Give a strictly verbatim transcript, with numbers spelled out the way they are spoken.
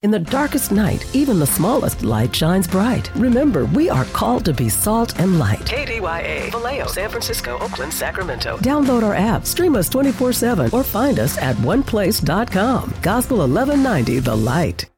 In the darkest night, even the smallest light shines bright. Remember, we are called to be salt and light. K D Y A, Vallejo, San Francisco, Oakland, Sacramento. Download our app, stream us twenty-four seven, or find us at one place dot com. Gospel eleven ninety, The Light.